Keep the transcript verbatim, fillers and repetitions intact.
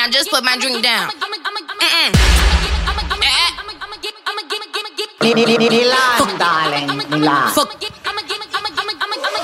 now, just put my drink down. Mm-mm. Relax, darling, relax. Fuck.